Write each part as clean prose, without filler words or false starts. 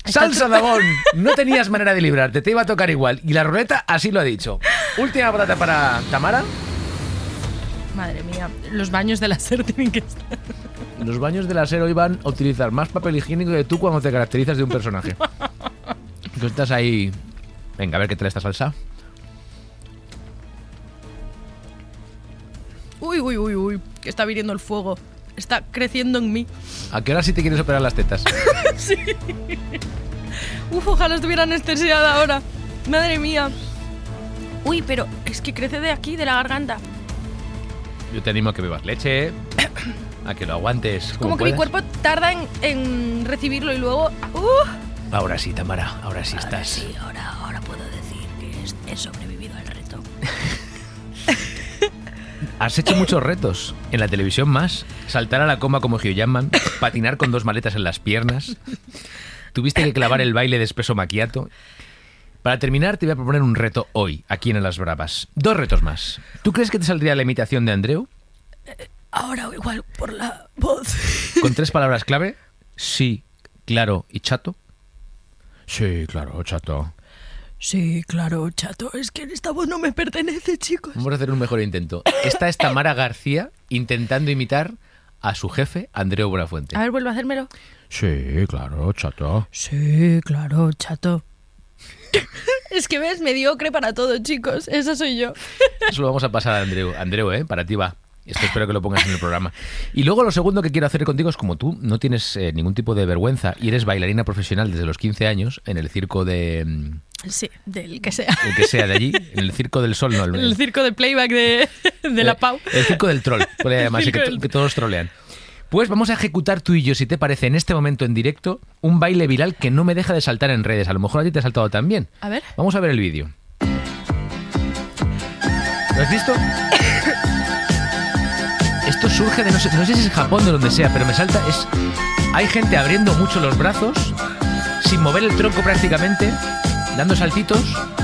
Salsa Dagón, no tenías manera de librarte, te iba a tocar igual. Y la ruleta así lo ha dicho. Última patata para Tamara. Madre mía, los baños de la SER tienen que estar. Los baños de la SER hoy van a utilizar más papel higiénico que tú cuando te caracterizas de un personaje. Tú estás ahí... Venga, a ver qué tal esta salsa. Uy, que está viniendo el fuego. Está creciendo en mí. ¿A qué hora sí te quieres operar las tetas? Sí. Ojalá estuviera anestesiada ahora. Madre mía. Uy, pero es que crece de aquí, de la garganta. Yo te animo a que bebas leche, a que lo aguantes Como que mi cuerpo tarda en recibirlo y luego... Ahora sí, Tamara, ahora sí estás. Sí, ahora puedo decir que he sobrevivido al reto. Has hecho muchos retos. En la televisión más. Saltar a la coma como Hugh Jackman, patinar con 2 maletas en las piernas. Tuviste que clavar el baile de espresso macchiato. Para terminar, te voy a proponer un reto hoy, aquí en Las Bravas. 2 retos más. ¿Tú crees que te saldría la imitación de Andreu? Ahora igual por la voz. Con 3 palabras clave. Sí, claro y chato. Sí, claro, chato. Sí, claro, chato. Es que esta voz no me pertenece, chicos. Vamos a hacer un mejor intento. Esta es Tamara García intentando imitar a su jefe, Andreu Buenafuente. A ver, vuelve a hacérmelo. Sí, claro, chato. Sí, claro, chato. Es que ves, mediocre para todo, chicos. Esa soy yo. Eso lo vamos a pasar a Andreu. Andreu, para ti va. Esto espero que lo pongas en el programa. Y luego lo segundo que quiero hacer contigo es, como tú no tienes ningún tipo de vergüenza y eres bailarina profesional desde los 15 años en el circo de... Sí, del que sea. El que sea de allí, en el Circo del Sol, no. En el circo de playback de la Pau. El Circo del Troll, podría llamarse, que todos trolean. Pues vamos a ejecutar tú y yo, si te parece, en este momento en directo, un baile viral que no me deja de saltar en redes. A lo mejor a ti te ha saltado también. A ver. Vamos a ver el vídeo. ¿Lo has visto? Esto surge de, no sé si es en Japón, de donde sea, pero me salta, hay gente abriendo mucho los brazos, sin mover el tronco prácticamente, dando saltitos.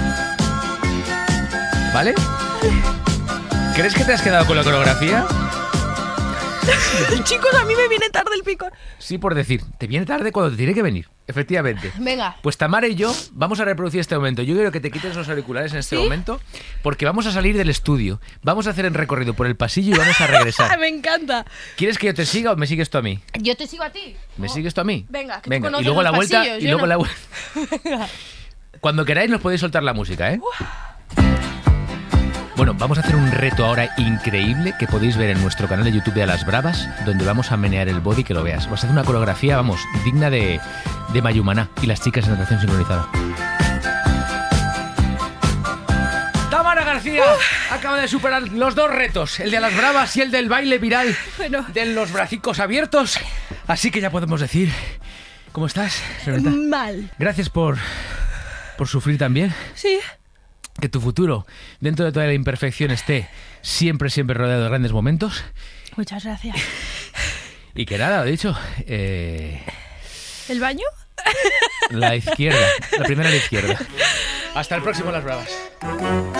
¿Vale? ¿Crees que te has quedado con la coreografía? Chicos, a mí me viene tarde el picor. Sí, por decir, te viene tarde cuando te tiene que venir, efectivamente. Venga. Pues Tamara y yo vamos a reproducir este momento. Yo quiero que te quites los auriculares en este momento, porque vamos a salir del estudio, vamos a hacer el recorrido por el pasillo y vamos a regresar. Me encanta. ¿Quieres que yo te siga o me sigues tú a mí? Yo te sigo a ti. ¿Me sigues tú a mí? Venga, que venga. tú Y luego la vuelta, pasillos, y luego no. la vuelta. Cuando queráis nos podéis soltar la música, ¿eh? Bueno, vamos a hacer un reto ahora increíble que podéis ver en nuestro canal de YouTube de A Las Bravas, donde vamos a menear el body, que lo veas. Vas a hacer una coreografía, vamos, digna de Mayumaná y las chicas en natación sincronizada. Tamara García acaba de superar los 2 retos, el de A Las Bravas y el del baile viral de los bracicos abiertos. Así que ya podemos decir... ¿Cómo estás, Renata? Mal. Gracias por sufrir también. Sí. Que tu futuro, dentro de toda la imperfección, esté siempre rodeado de grandes momentos. Muchas gracias. Y que nada, lo he dicho. ¿El baño? La izquierda, la primera a la izquierda. Hasta el próximo Las Bravas.